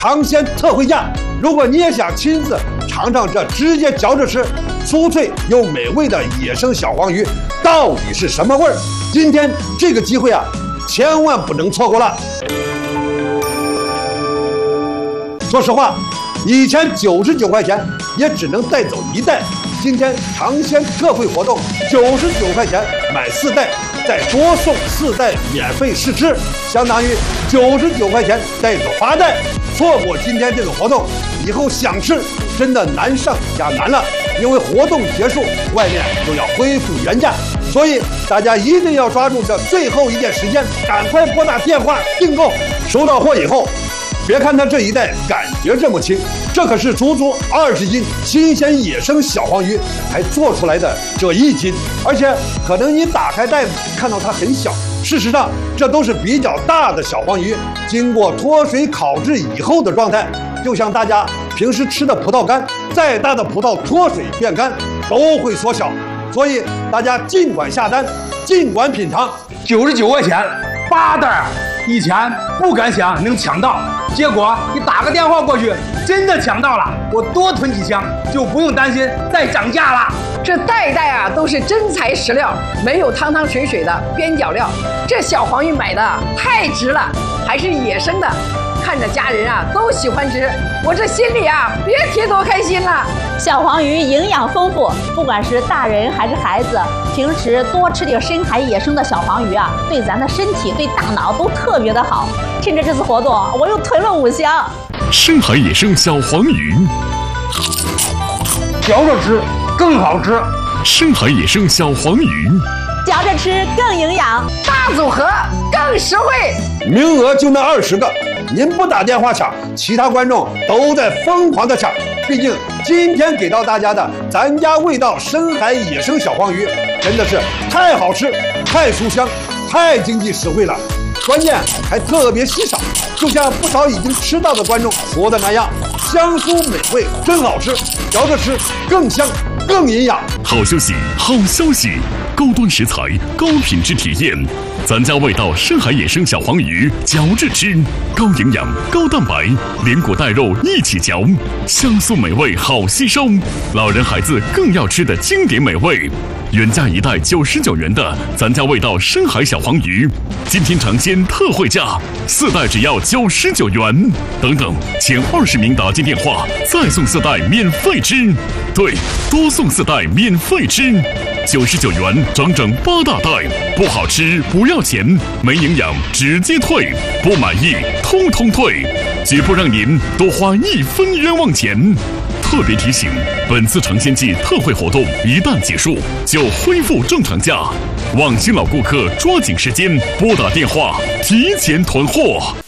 尝鲜特惠价。如果你也想亲自尝尝这直接嚼着吃、酥脆又美味的野生小黄鱼到底是什么味儿，今天这个机会啊，千万不能错过了。说实话，以前99块钱也只能带走1袋，今天尝鲜特惠活动，99块钱买4袋，再多送4袋免费试吃，相当于99块钱带走8袋。错过今天这个活动，以后想吃真的难上加难了，因为活动结束，外面就要恢复原价。所以大家一定要抓住这最后一点时间，赶快拨打电话订购。收到货以后，别看它这一袋感觉这么轻，这可是足足20斤新鲜野生小黄鱼才做出来的这1斤，而且可能你打开袋子看到它很小，事实上这都是比较大的小黄鱼，经过脱水烤制以后的状态，就像大家平时吃的葡萄干，再大的葡萄脱水变干都会缩小，所以大家尽管下单，尽管品尝。 99块钱8袋，以前不敢想能抢到，结果你打个电话过去，真的抢到了，我多囤几箱就不用担心再涨价了。 这袋袋啊都是真材实料，没有汤汤水水的边角料。这小黄鱼买的太值了，还是野生的，看着家人啊都喜欢吃，我这心里啊别提多开心了。 小黄鱼营养丰富，不管是大人还是孩子，平时多吃点深海野生的小黄鱼啊，对咱的身体、对大脑都特别的好。趁着这次活动，我又囤了5箱。 深海野生小黄鱼， 嚼着吃更好吃。 深海野生小黄鱼， 嚼着吃更营养， 大组合更实惠。 名额就那20个，您不打电话抢，其他观众都在疯狂的抢。毕竟今天给到大家的咱家味道深海野生小黄鱼，真的是太好吃、太酥香、太经济实惠了，关键还特别稀少。就像不少已经吃到的观众说的那样，香酥美味，真好吃，嚼着吃更香更营养。 好消息，好消息！高端食材，高品质体验，咱家味道深海野生小黄鱼，嚼着吃，高营养、高蛋白，连骨带肉一起嚼，香酥美味，好吸收。老人孩子更要吃的经典美味。原价1袋99元的咱家味道深海小黄鱼，今天尝鲜特惠价，4袋只要99元。等等，前20名打进电话，再送4袋免费吃。对，多送4袋免费吃，99元整整8大袋，不好吃不要钱，没营养直接退，不满意通通退，绝不让您多花1分冤枉钱。特别提醒，本次尝鲜季特惠活动一旦结束，就恢复正常价。望新老顾客抓紧时间拨打电话，提前囤货。